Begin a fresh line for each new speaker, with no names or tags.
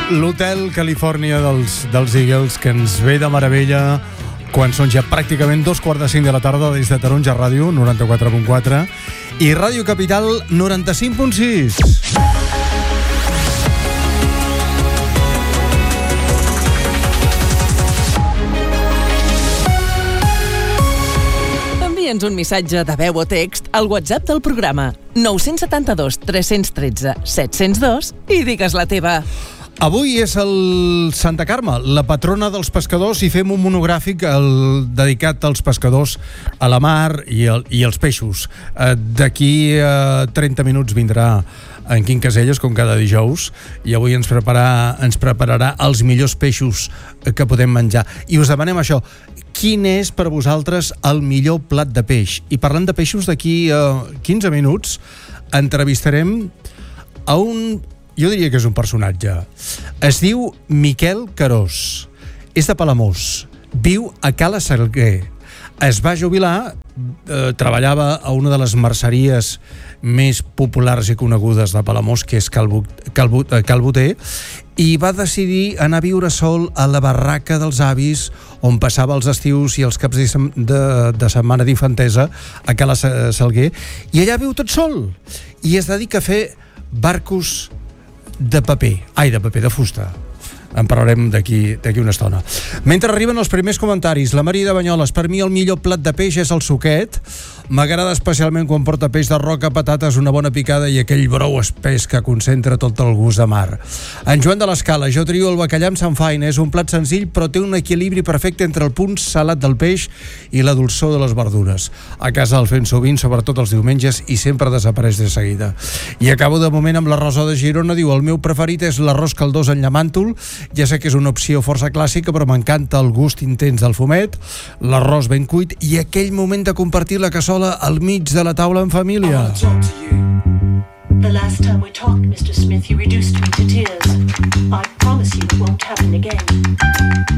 L'Hotel Califòrnia dels Eagles, que ens ve de meravella quan són ja pràcticament 2:45 de la tarda des de Taronja Ràdio 94.4 i Ràdio Capital 95.6.
Envia'ns un missatge de veu o text al WhatsApp del programa 972 313 702 i digues la teva.
Avui és el Santa Carme, la patrona dels pescadors, i fem un monogràfic dedicat als pescadors a la mar i als peixos. D'aquí a 30 minuts vindrà en Quim Caselles, com cada dijous, i avui ens prepararà els millors peixos que podem menjar. I us demanem això: quin és per vosaltres el millor plat de peix? I parlant de peixos, d'aquí a 15 minuts entrevistarem a jo diria que és un personatge. Es diu Miquel Querós. És de Palamós. Viu a Cala Salguer. Es va jubilar, treballava a una de les merceries més populars i conegudes de Palamós, que és Cal Boter, i va decidir anar a viure sol a la barraca dels avis, on passava els estius i els caps de setmana d'infantesa a Cala Salguer, i allà viu tot sol. I es dedica a fer barcos de fusta. En parlarem d'aquí una estona. Mentre arriben els primers comentaris, la Maria de Banyoles: per mi el millor plat de peix és el suquet. M'agrada especialment quan porta peix de roca, patates, una bona picada i aquell brou espès que concentra tot el gust de mar. En Joan de l'Escala: jo trio el bacallà amb Sant Faina. És un plat senzill però té un equilibri perfecte entre el punt salat del peix i la dolçor de les verdures. A casa el fem sovint, sobretot els diumenges, i sempre desapareix de seguida. I acabo de moment amb la Rosa de Girona. Diu: el meu preferit és l'arròs caldós en llamàntol. Ja sé que és una opció força clàssica, però m'encanta el gust intens del fumet, l'arròs ben cuit i aquell moment de compartir la cassola al mig de la taula en família.
The last time we talked, Mr. Smith, you reduced me to tears. I promise you it won't happen again.